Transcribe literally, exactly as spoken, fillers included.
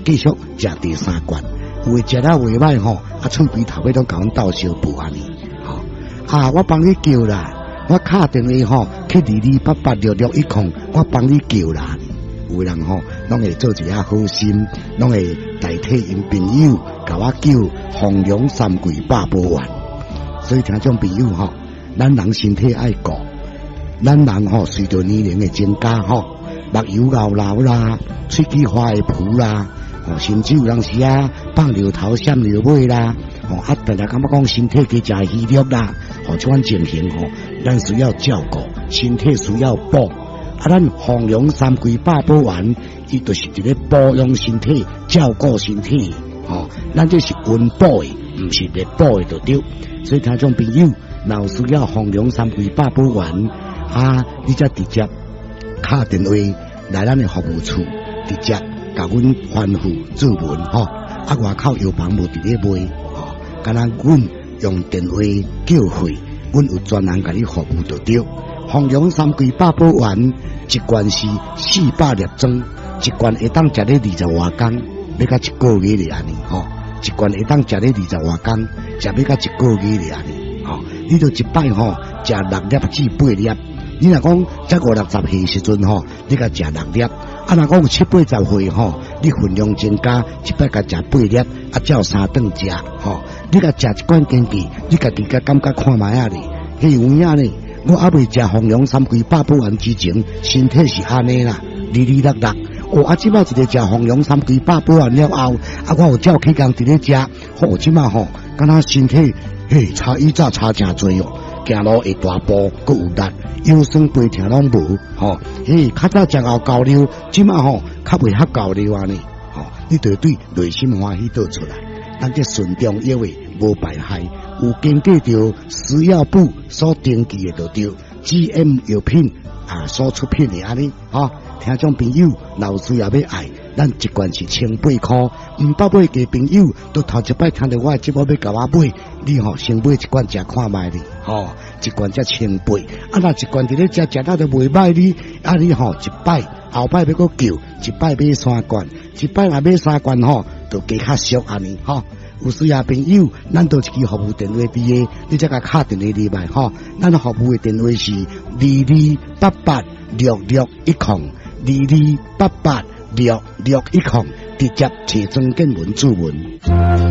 继续食第三罐，有诶食了袂歹吼，啊喙鼻头尾都甲阮斗相补安尼，吼啊我帮你叫啦，我敲电话吼去二二八八六六一空，我帮你叫啦。有人吼拢会做一下好心，拢会代替因朋友甲我叫弘扬三跪八宝丸。所以听众朋友吼，咱人身体爱顾，咱人吼随着年龄的增加吼，目睭熬老啦，喙齿花会浮啦，吼甚至有当时啊放尿头闪尿尾啦，吼啊大家感觉讲身体加食虚弱啦，吼这款情形吼，咱需要照顾，身体需要补。啊，咱弘扬三跪八宝丸，伊就是一个保养身体、照顾身体，吼、哦，咱这是温补的，唔是热补的，就对。所以听众朋友，若有需要弘扬三跪八宝丸，啊，你则直接打电话来咱的服务处，直接甲阮吩咐做文，吼、哦，啊，外口药房无伫咧卖，吼、哦，敢若阮用电话叫费，阮有专人甲你服务就对。弘扬三跪八宝丸，一罐是四百粒装，一罐会当食咧二十外天，要到一个月咧安尼吼。一罐会当食咧二十外天，食要到一个月咧安尼吼。你就一摆吼食六粒至八粒，你若讲才五六十岁时阵吼，你甲食六粒；啊，若讲有七八十岁吼，你分量增加，一摆甲食八粒，啊，照三顿食吼。你甲食一罐坚记，你家己甲感觉看卖啊哩，迄有影呢。我还未食弘扬三跪八宝丸之前，身体是安尼啦，哩哩落落。哦，啊，即摆一个食弘扬三跪八宝丸了后，啊，我有照起工伫咧食，好，即摆吼，敢若身体嘿差以早差真多哦，行路会大步，佮有力，腰酸背痛拢无，吼，嘿，较早食熬高粱，即摆吼较袂遐高粱安尼，吼，你对对内心欢喜倒出来，咱这顺中药的无败害。有经过着食药部所登记的，就对 G M 药品啊所出品的安尼，哈，听众朋友，老需要要爱，咱一罐是千八块，唔捌买嘅朋友，都头一摆听到我节目要甲我买，你吼先买一罐食看卖哩，吼，一罐才千八，啊那一罐伫咧食食到都袂歹哩，啊你吼一摆后摆要搁叫，一摆买三罐，一摆若买三罐吼，就加较俗安尼，吼。有需要朋友，咱都一支服务电话伫个，你再甲敲电话入来吼。咱服务的电话是二二八八六六一空，二二八八六六一空，直接找庄建文主文。